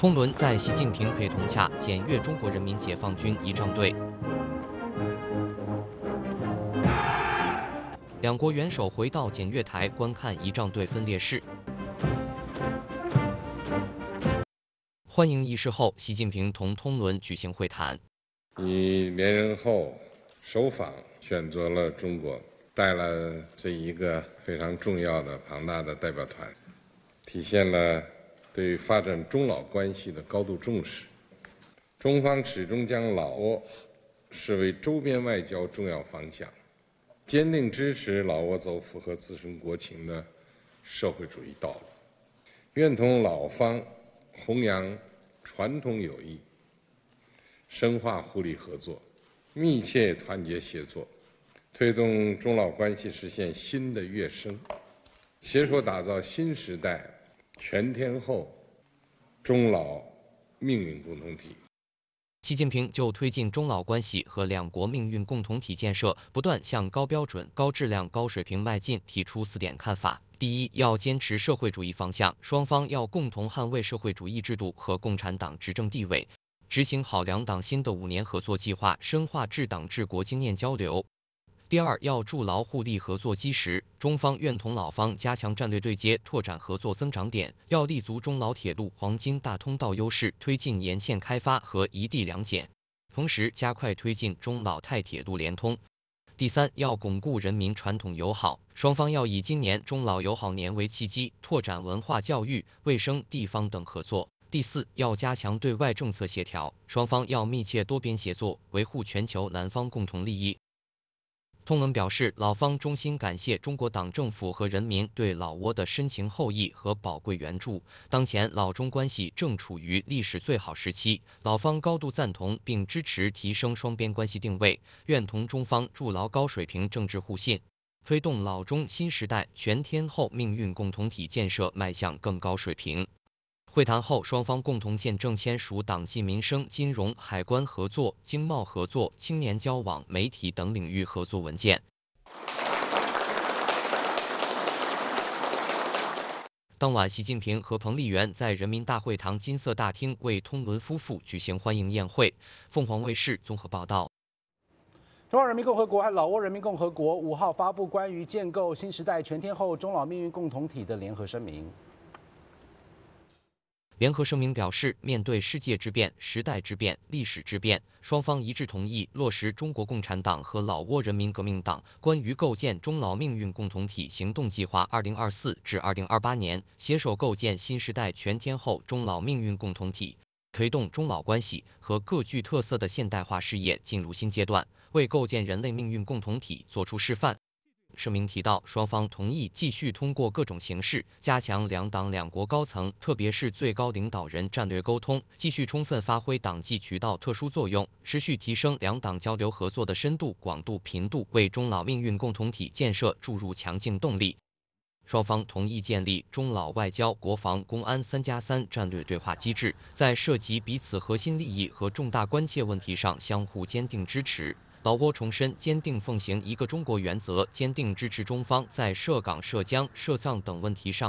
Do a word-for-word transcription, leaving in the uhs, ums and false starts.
通伦在习近平陪同下检阅中国人民解放军仪仗队。两国元首回到检阅台观看仪仗队分列式。欢迎仪式后，习近平同通伦举行会谈。 你连任后首访选择了中国，带了这一个非常重要的庞大的代表团，体现了对发展中老关系的高度重视。中方始终将老挝视为周边外交重要方向，坚定支持老挝走符合自身国情的社会主义道路，愿同老方弘扬传统友谊，深化互利合作，密切团结协作，推动中老关系实现新的跃升，携手打造新时代全天候中老命运共同体。 习近平就推进中老关系和两国命运共同体建设不断向高标准、高质量、高水平迈进提出四点看法。第一，要坚持社会主义方向，双方要共同捍卫社会主义制度和共产党执政地位，执行好两党新的五年合作计划，深化治党治国经验交流。第二，要筑牢互利合作基石，中方愿同老方加强战略对接，拓展合作增长点，要立足中老铁路黄金大通道优势，推进沿线开发和一地两检，同时加快推进中老泰铁路联通。第三，要巩固人民传统友好，双方要以今年中老友好年为契机，拓展文化教育、卫生、地方等合作。第四，要加强对外政策协调，双方要密切多边协作，维护全球南方共同利益。通伦表示，老方衷心感谢中国党政府和人民对老挝的深情厚谊和宝贵援助。当前老中关系正处于历史最好时期，老方高度赞同并支持提升双边关系定位，愿同中方筑牢高水平政治互信，推动老中新时代全天候命运共同体建设迈向更高水平。会谈后，双方共同见证签署党纪民生、金融、海关合作、经贸合作、青年交往、媒体等领域合作文件。当晚，习近平和彭丽媛在人民大会堂金色大厅为通伦夫妇举行欢迎宴会。凤凰卫视综合报道。 中华人民共和国和老挝人民共和国五号发布关于建构新时代全天候中老命运共同体的联合声明。 联合声明表示，面对世界之变、时代之变、历史之变，双方一致同意落实中国共产党和老挝人民革命党关于构建中老命运共同体行动计划（二零二四至二零二八年），携手构建新时代全天候中老命运共同体，推动中老关系和各具特色的现代化事业进入新阶段，为构建人类命运共同体作出示范。声明提到，双方同意继续通过各种形式加强两党两国高层，特别是最高领导人战略沟通，继续充分发挥党纪渠道特殊作用，持续提升两党交流合作的深度、广度、频度，为中老命运共同体建设注入强劲动力。双方同意建立中老外交、国防、公安三加三战略对话机制，在涉及彼此核心利益和重大关切问题上相互坚定支持。老挝重申坚定奉行一个中国原则，坚定支持中方在涉港、涉疆、涉藏等问题上